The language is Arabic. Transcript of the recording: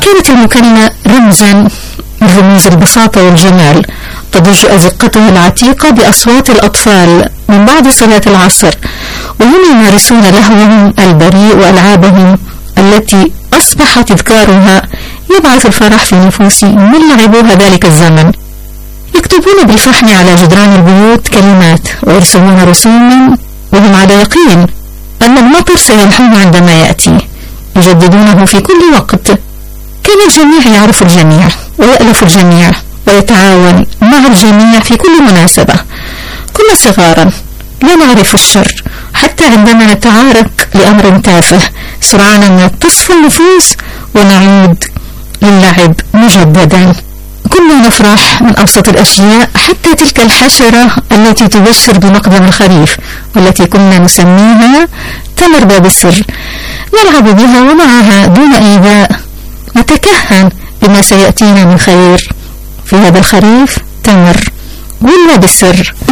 كانت المكالمة رمزا من رموز البساطة والجمال، تضج أزقتها العتيقة بأصوات الأطفال من بعد صلاة العصر وهم يمارسون لهوهم البريء وألعابهم التي أصبح تذكارها يبعث الفرح في نفوس من لعبوها ذلك الزمن. يكتبون بالفحم على جدران البيوت كلمات ويرسمون رسوما وهم على يقين أن المطر سينحون عندما يأتي، يجددونه في كل وقت. كان الجميع يعرف الجميع ويألف الجميع ويتعاون مع الجميع في كل مناسبة. كنا صغارا لا نعرف الشر، حتى عندما نتعارك لأمر تافه سرعان ما تصفو النفوس ونعود للعب مجددا. كنا نفرح من أبسط الأشياء، حتى تلك الحشرة التي تبشر بمقدم الخريف والتي كنا نسميها تمر باب السر، نلعب بها ومعها دون إيذاء، نتكهن بما سيأتينا من خير في هذا الخريف. تمر ولا بالسر.